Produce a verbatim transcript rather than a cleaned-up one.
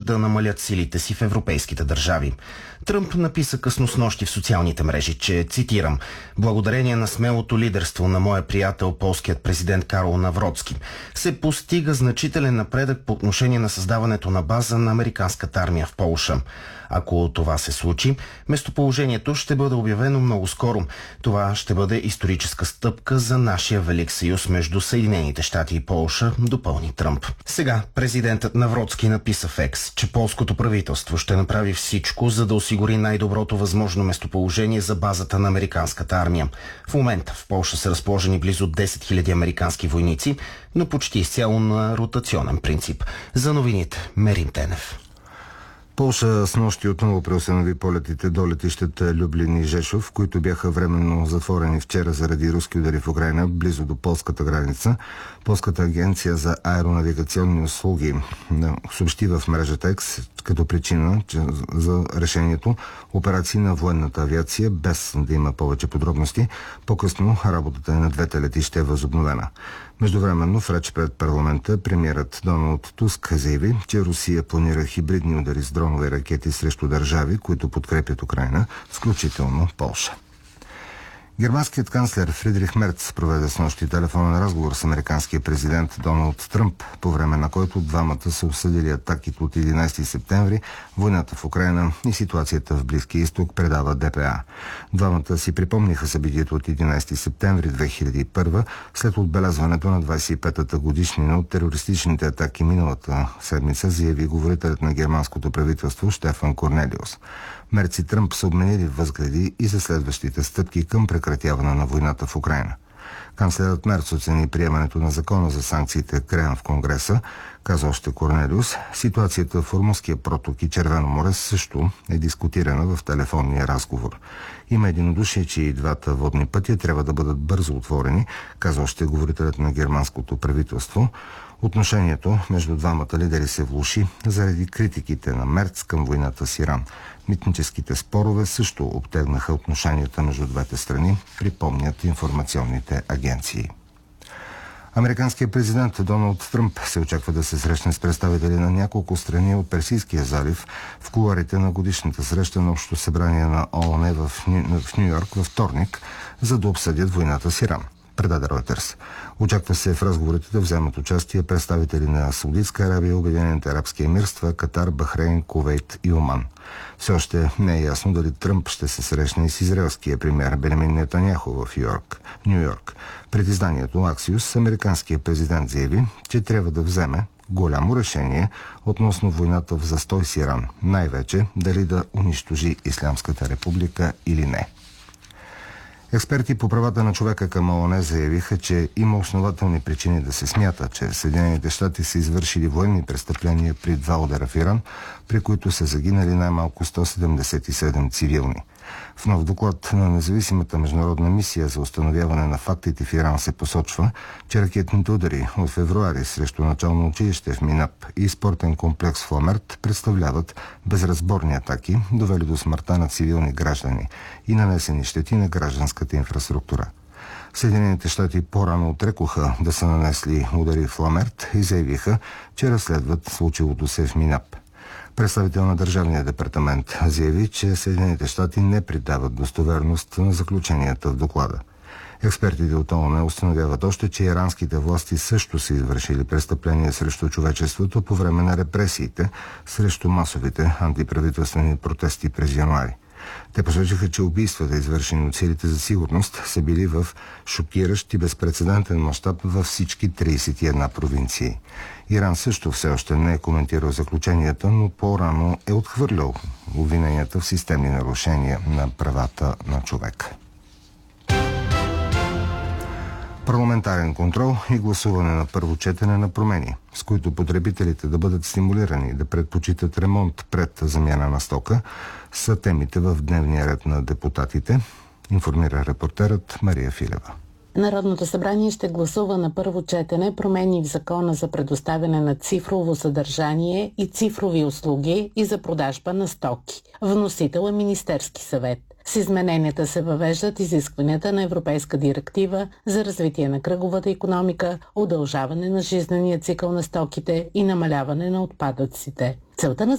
да намалят силите си в европейските държави. Тръмп написа късно снощи в социалните мрежи, че, цитирам, благодарение на смелото лидерство на моя приятел, полският президент Карол Навроцки, се постига значителен напредък по отношение на създаването на база на американската армия в Полша. Ако това се случи, местоположението ще бъде обявено много скоро. Това ще бъде историческа стъпка за нашия велик съюз между Съединените щати и Полша, допълни Тръмп. Сега президентът Навроцки написа в Екс, че полското правителство ще направи всичко, за да осигури най-доброто възможно местоположение за базата на американската армия. В момента в Полша са разположени близо десет хиляди американски войници, но почти изцяло на ротационен принцип. За новините Мерин Тенев. Полша снощи отново преустанови полетите до летищата Люблин и Жешов, които бяха временно затворени вчера заради руски удари в Украйна, близо до полската граница. Полската агенция за аеронавигационни услуги съобщи в мрежата Екс като причина че за решението операции на военната авиация, без да има повече подробности. По-късно работата на двете летища е възобновена. Междувременно в реч пред парламента премиерът Доналд Туск заяви, че Русия планира хибридни удари с дронове и ракети срещу държави, които подкрепят Украйна, включително Полша. Германският канцлер Фридрих Мерц проведе снощи телефонен разговор с американския президент Доналд Тръмп, по време на който двамата са обсъдили атаките от единайсети септември, войната в Украйна и ситуацията в Близкия изток, предава Д П А. Двамата си припомниха събитието от единайсети септември две хиляди и първа, след отбелязването на двайсет и петата годишнина от терористичните атаки миналата седмица, заяви говорителят на германското правителство Штефан Корнелиус. Мерц и Тръмп са обменили възгледи и за следващите стъпки към прекратяване на войната в Украйна. Канцлерът Мерц оцени приемането на закона за санкциите края в Конгреса. Каза още Корнелиус, ситуацията в Ормузския проток и Червено море също е дискутирана в телефонния разговор. Има единодушие, че и двата водни пътя трябва да бъдат бързо отворени, каза още говорителят на германското правителство. Отношението между двамата лидери се влоши заради критиките на Мерц към войната с Иран. Митническите спорове също обтегнаха отношенията между двете страни, припомнят информационните агенции. Американският президент Доналд Тръмп се очаква да се срещне с представители на няколко страни от Персийския залив в кулоарите на годишната среща на Общото събрание на О О Н в Ню Йорк във вторник, за да обсъдят войната с Иран, предаде Reuters. Очаква се в разговорите да вземат участие представители на Саудитска Арабия, Обединените арабски емирства, Катар, Бахрейн, Кувейт и Оман. Все още не е ясно дали Тръмп ще се срещне и с израелския премиер Бенямин Нетаняху в Ню Йорк. Пред изданието Аксиус американският президент заяви, че трябва да вземе голямо решение относно войната в застой с Иран, най-вече дали да унищожи Ислямската република или не. Експерти по правата на човека към О О Н заявиха, че има основателни причини да се смята, че Съединените щати са извършили военни престъпления при два удара в Иран, при които са загинали най-малко сто седемдесет и седем цивилни. В нов доклад на независимата международна мисия за установяване на фактите в Иран се посочва, че ракетните удари от февруари срещу начално училище в Минап и спортен комплекс в Ламерт представляват безразборни атаки, довели до смъртта на цивилни граждани и нанесени щети на гражданската инфраструктура. Съединените щати по-рано отрекоха да са нанесли удари в Ламерт и заявиха, че разследват случилото се в Минап. Представител на Държавния департамент заяви, че Съединените щати не придават достоверност на заключенията в доклада. Експертите от О О Н установяват още, че иранските власти също са извършили престъпления срещу човечеството по време на репресиите срещу масовите антиправителствени протести през януари. Те посочиха, че убийствата, извършени от силите за сигурност, са били в шокиращ и безпрецедентен мащаб във всички трийсет и една провинции. Иран също все още не е коментирал заключенията, но по-рано е отхвърлял обвиненията в системни нарушения на правата на човека. Парламентарен контрол и гласуване на първо четене на промени, с които потребителите да бъдат стимулирани да предпочитат ремонт пред замяна на стока, са темите в дневния ред на депутатите, информира репортерът Мария Филева. Народното събрание ще гласува на първо четене промени в Закона за предоставяне на цифрово съдържание и цифрови услуги и за продажба на стоки. Вносител е Министерски съвет. С измененията се въвеждат изискванията на Европейска директива за развитие на кръговата икономика, удължаване на жизнения цикъл на стоките и намаляване на отпадъците. Целта на